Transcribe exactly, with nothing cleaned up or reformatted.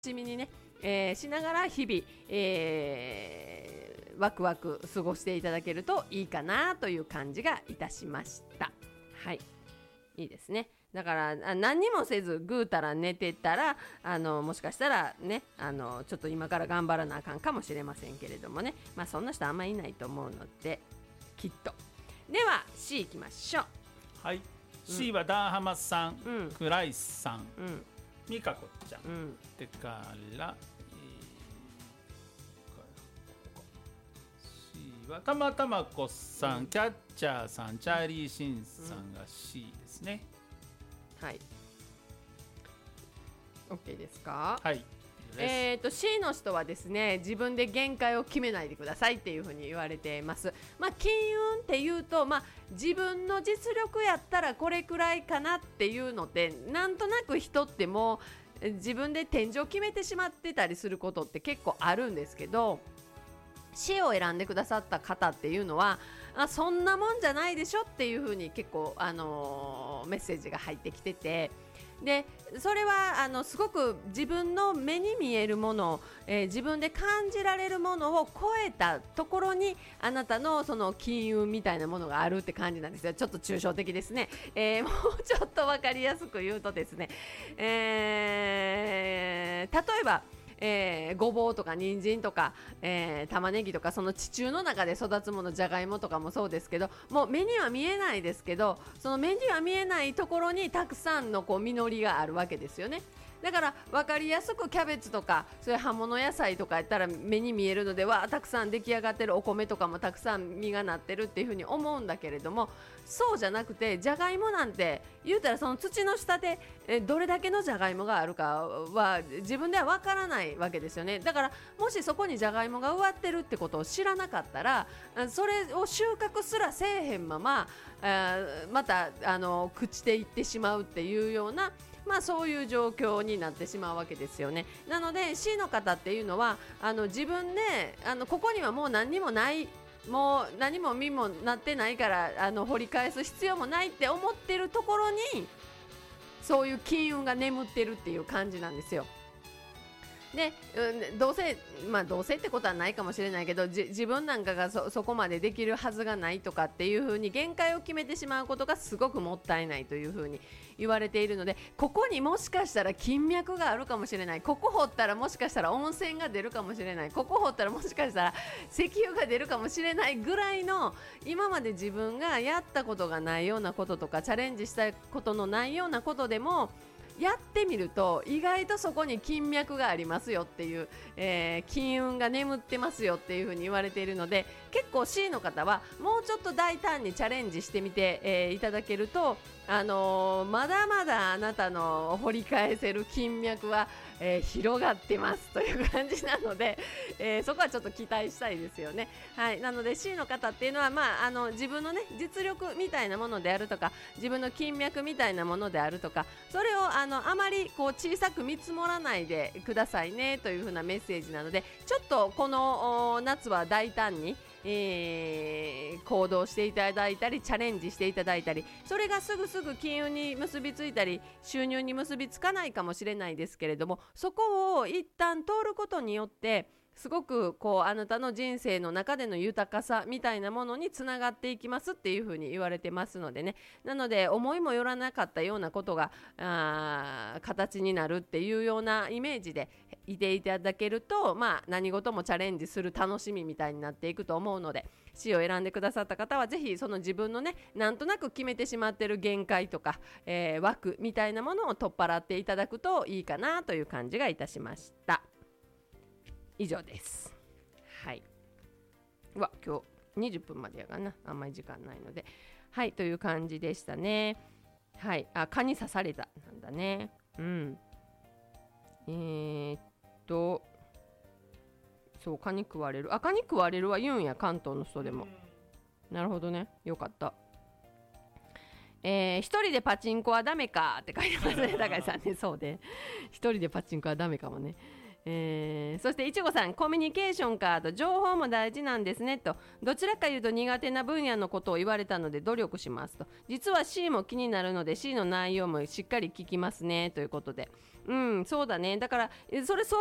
しみにね、えー、しながら日々、えー、ワクワク過ごしていただけるといいかなという感じがいたしました。はい、いいですね。だから何にもせずぐうたら寝てたら、あのもしかしたらね、あのちょっと今から頑張らなあかんかもしれませんけれどもね、まあそんな人あんまりいないと思うので、きっと。では C いきましょう。 はい、うん、C はダーハマさん、うん、クライスさん、 うん、 ミカコちゃん、うん、でから、えー、C はたまたまこさん、うん、キャッチャーさん、チャーリーシンさんが C ですね。 はい、 OK ですか。 はい、 えーと C の人はですね、自分で限界を決めないでくださいっていうふうに言われています。まあ、金運っていうと、まあ、自分の実力やったらこれくらいかなっていうのってなんとなく人ってもう自分で天井を決めてしまってたりすることって結構あるんですけど、 C を選んでくださった方っていうのは、あ、そんなもんじゃないでしょっていうふうに結構、あのー、メッセージが入ってきてて、でそれはあのすごく自分の目に見えるもの、えー、自分で感じられるものを超えたところにあなたのその金運みたいなものがあるって感じなんですよ。ちょっと抽象的ですね。えー、もうちょっと分かりやすく言うとですね、えー、例えばえー、ごぼうとか人参とか、えー、玉ねぎとか、その地中の中で育つもの、じゃがいもとかもそうですけど、もう目には見えないですけど、その目には見えないところにたくさんのこう実りがあるわけですよね。だから分かりやすくキャベツとかそういう葉物野菜とかやったら目に見えるので、わあたくさん出来上がってる、お米とかもたくさん実がなってるっていう風に思うんだけれども、そうじゃなくて、じゃがいもなんて言うたらその土の下でえどれだけのじゃがいもがあるかは自分では分からないわけですよね。だからもしそこにじゃがいもが植わってるってことを知らなかったら、それを収穫すらせえへんまま、またあの朽ちていってしまうっていうような、まあ、そういう状況になってしまうわけですよね。なので C の方っていうのは、あの自分であのここにはもう何にもない、もう何も実もなってないから、あの掘り返す必要もないって思ってるところにそういう金運が眠ってるっていう感じなんですよ。で、うん、どうせ、まあ、どうせってことはないかもしれないけど、じ自分なんかが そ, そこまでできるはずがないとかっていう風に限界を決めてしまうことがすごくもったいないという風に言われているので、ここにもしかしたら金脈があるかもしれない、ここ掘ったらもしかしたら温泉が出るかもしれない、ここ掘ったらもしかしたら石油が出るかもしれないぐらいの、今まで自分がやったことがないようなこととか、チャレンジしたことのないようなことでもやってみると意外とそこに金脈がありますよっていう、えー、金運が眠ってますよっていう風に言われているので、結構 C の方はもうちょっと大胆にチャレンジしてみて、えー、いただけると、あのー、まだまだあなたの掘り返せる金脈は、えー、広がってますという感じなので、えー、そこはちょっと期待したいですよね。はい、なので C の方っていうのは、まあ、あの自分の、ね、実力みたいなものであるとか、自分の金脈みたいなものであるとか、それをあのあまりこう小さく見積もらないでくださいねという風なメッセージなので、ちょっとこの夏は大胆に、えー、行動していただいたりチャレンジしていただいたり、それがすぐすぐ金運に結びついたり収入に結びつかないかもしれないですけれども、そこを一旦通ることによってすごくこうあなたの人生の中での豊かさみたいなものにつながっていきますっていうふうに言われてますのでね。なので思いもよらなかったようなことがあ形になるっていうようなイメージでいていただけると、まあ、何事もチャレンジする楽しみみたいになっていくと思うので、 C を選んでくださった方はぜひその自分のね、なんとなく決めてしまっている限界とか、えー、枠みたいなものを取っ払っていただくといいかなという感じがいたしました。以上です。はい。うわ、今日にじゅっぷんまでやがな、あんまり時間ないので、はいという感じでしたね。はい、あ、蚊に刺されたなんだね。うん。えー、っとそう、蚊に食われる、あ、蚊に食われるは言うんや、関東の人でも。なるほどね、よかった。えー、一人でパチンコはダメかって書いてますね、高井さんね。そうで、一人でパチンコはダメかもね。 えーそしていちごさん、コミュニケーションかと、情報も大事なんですねと、どちらかいうと苦手な分野のことを言われたので努力しますと、実は C も気になるので C の内容もしっかり聞きますねということで、うん、そうだね。だからえそれ相